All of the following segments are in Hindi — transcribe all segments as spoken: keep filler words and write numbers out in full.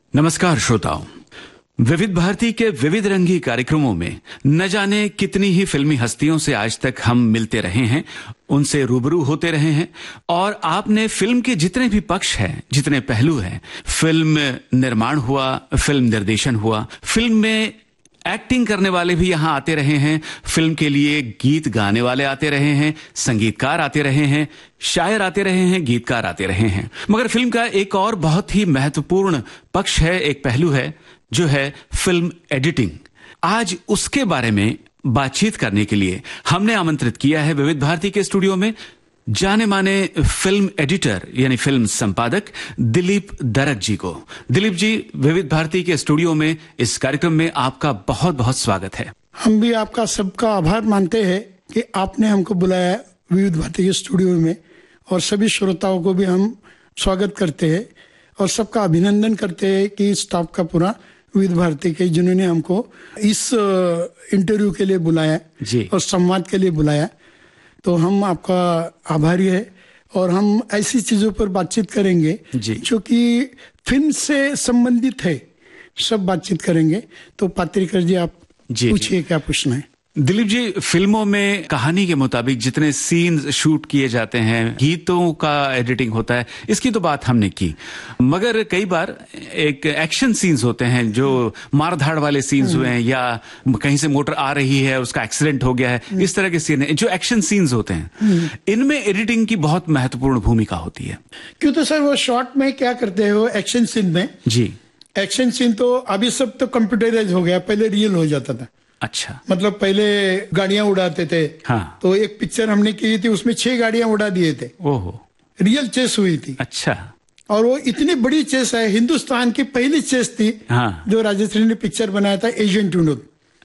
नमस्कार श्रोताओं, विविध भारती के विविध रंगी कार्यक्रमों में न जाने कितनी ही फिल्मी हस्तियों से आज तक हम मिलते रहे हैं, उनसे रूबरू होते रहे हैं और आपने फिल्म के जितने भी पक्ष हैं, जितने पहलू हैं, फिल्म निर्माण हुआ, फिल्म निर्देशन हुआ, फिल्म में एक्टिंग करने वाले भी यहां आते रहे हैं, फिल्म के लिए गीत गाने वाले आते रहे हैं, संगीतकार आते रहे हैं, शायर आते रहे हैं, गीतकार आते रहे हैं। मगर फिल्म का एक और बहुत ही महत्वपूर्ण पक्ष है, एक पहलू है, जो है फिल्म एडिटिंग। आज उसके बारे में बातचीत करने के लिए हमने आमंत्रित किया है विविध भारती के स्टूडियो में जाने माने फिल्म एडिटर यानी फिल्म संपादक दिलीप दरक जी को। दिलीप जी, विविध भारती के स्टूडियो में इस कार्यक्रम में आपका बहुत बहुत स्वागत है। हम भी आपका सबका आभार मानते हैं कि आपने हमको बुलाया विविध भारती के स्टूडियो में, और सभी श्रोताओं को भी हम स्वागत करते हैं और सबका अभिनंदन करते हैं कि स्टाफ का पूरा विविध भारती के, जिन्होंने हमको इस इंटरव्यू के लिए बुलाया जी और संवाद के लिए बुलाया। तो हम आपका आभारी है और हम ऐसी चीजों पर बातचीत करेंगे जी जो कि फिल्म से संबंधित है, सब बातचीत करेंगे। तो पात्रिकर जी, आप पूछिए क्या पूछना है। दिलीप जी, फिल्मों में कहानी के मुताबिक जितने सीन्स शूट किए जाते हैं, गीतों का एडिटिंग होता है, इसकी तो बात हमने की, मगर कई बार एक एक्शन सीन्स होते हैं, जो मारधाड़ वाले सीन्स हुए हैं या कहीं से मोटर आ रही है, उसका एक्सीडेंट हो गया है, इस तरह के सीन है, जो एक्शन सीन्स होते हैं, इनमें एडिटिंग की बहुत महत्वपूर्ण भूमिका होती है। क्यों? तो सर वो शॉर्ट में क्या करते हो एक्शन सीन में जी, एक्शन सीन तो अभी सब तो कंप्यूटराइज हो गया, पहले रियल हो जाता था। अच्छा, मतलब पहले गाड़ियां उड़ाते थे। हाँ। तो एक पिक्चर हमने की थी, उसमें छह गाड़ियां उड़ा दिए थे। ओहो, रियल चेस हुई थी। अच्छा, और वो इतनी बड़ी चेस है, हिंदुस्तान की पहली चेस थी। हाँ। जो राजश्री ने पिक्चर बनाया था एजेंट विनोद,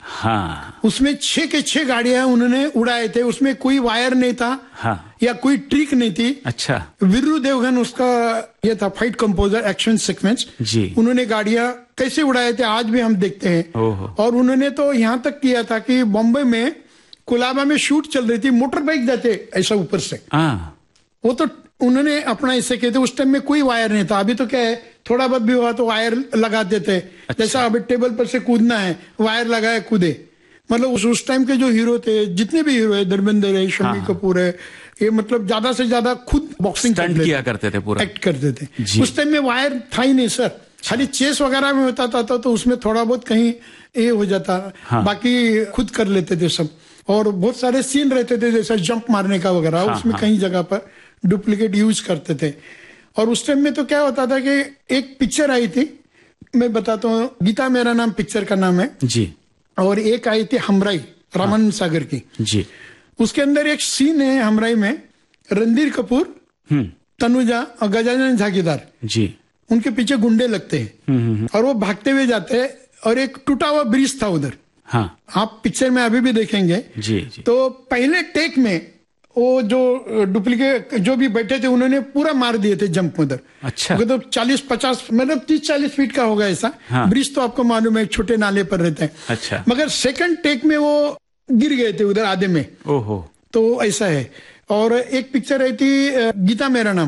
हाँ, उसमें छह के छह गाड़ियां उन्होंने उड़ाए थे, उसमें कोई वायर नहीं था। हाँ। या कोई ट्रिक नहीं थी। अच्छा, वीरू देवगन उसका ये था फाइट कंपोजर, एक्शन सीक्वेंस जी। उन्होंने गाड़ियां कैसे उड़ाए थे आज भी हम देखते हैं। ओहो। और उन्होंने तो यहाँ तक किया था कि बॉम्बे में कुलाबा में शूट चल रही थी, मोटर बाइक जाते ऐसा ऊपर से, हाँ, वो तो उन्होंने अपना ऐसे किए थे। उस टाइम में कोई वायर नहीं था, अभी तो क्या है, थोड़ा बहुत भी हुआ तो वायर लगा देते। अच्छा। जैसा अभी टेबल पर से कूदना है, वायर लगाए कूदे। मतलब उस उस टाइम के जो हीरो थे, जितने भी हीरो है, धर्मेंद्र है, शम्मी हाँ। कपूर है, ये मतलब ज्यादा से ज्यादा खुद बॉक्सिंग स्टंट किया करते थे, पूरा एक्ट करते थे। जी। उस टाइम में वायर था ही नहीं सर, खाली चेस वगैरह में होता था, तो उसमें थोड़ा बहुत कहीं ये हो जाता। हाँ। बाकी खुद कर लेते थे सब। और बहुत सारे सीन रहते थे, जैसा जंप मारने का वगैरह। हाँ, उसमें हाँ। कहीं जगह पर डुप्लीकेट यूज करते थे। और उस टाइम में तो क्या होता था कि एक पिक्चर आई थी, मैं बताता हूँ, गीता मेरा नाम पिक्चर का नाम है जी। और एक आई थी हमराई, रामानंद सागर की जी। उसके अंदर एक सीन है हमराई में, रणधीर कपूर, तनुजा और गजानन झाकीदार जी, उनके पीछे गुंडे लगते हैं और वो भागते हुए जाते हैं और एक टूटा हुआ ब्रिज था उधर। हाँ। आप पिक्चर में अभी भी देखेंगे जी, जी। तो पहले टेक में वो जो डुप्लीकेट जो भी बैठे थे, उन्होंने पूरा मार दिए थे जंप उधर। अच्छा। तो चालीस पचास मतलब तीस चालीस फीट का होगा ऐसा। हाँ। ब्रिज तो आपको मालूम है छोटे नाले पर रहते हैं। अच्छा। मगर सेकंड टेक में वो गिर गए थे उधर आधे में। ओहो। तो ऐसा है। और एक पिक्चर आई थी गीता मेरा नाम,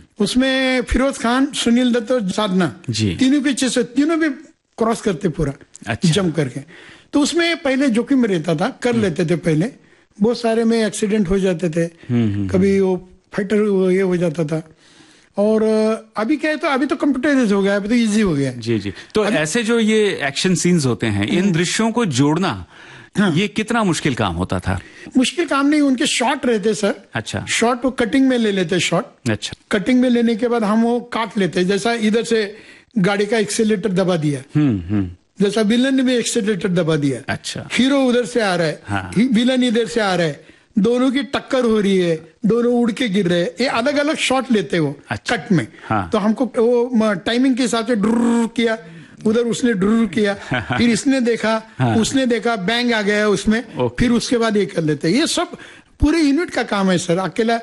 उसमें फिरोज खान, सुनील दत्त और साधना जी, तीनों पीछे से तीनों भी क्रॉस करते पूरा। अच्छा। जंप करके। तो उसमें पहले जोखिम रहता था, कर लेते थे पहले, बहुत सारे में एक्सीडेंट हो जाते थे, कभी वो फाइटर ये हो जाता था। और अभी क्या है, तो अभी तो कंप्यूटराइज हो गया, अभी तो इजी हो गया जी जी। तो ऐसे जो ये एक्शन सीन्स होते हैं, इन दृश्यों को जोड़ना, हाँ। ये कितना मुश्किल काम होता था? मुश्किल काम नहीं, उनके शॉट रहते सर। अच्छा। शॉट वो कटिंग में ले लेते शॉट। अच्छा। कटिंग में लेने के बाद हम वो काट लेते, जैसा इधर से गाड़ी का एक्सीलेटर दबा दिया, जैसा विलन ने भी एक्सीलेटर दबा दिया। अच्छा। हीरो उधर से आ रहा है, हाँ। विलन इधर से आ रहा है, दोनों की टक्कर हो रही है, दोनों उड़ के गिर रहे हैं, ये अलग अलग शॉट लेते हो। अच्छा। कट में। हाँ। तो हमको वो टाइमिंग के हिसाब से ड्रुर किया, उधर उसने ड्रुर किया, फिर इसने देखा, हाँ। उसने देखा, बैंग आ गया उसमें, फिर उसके बाद ये कर लेते। ये सब पूरे यूनिट का काम है सर, अकेला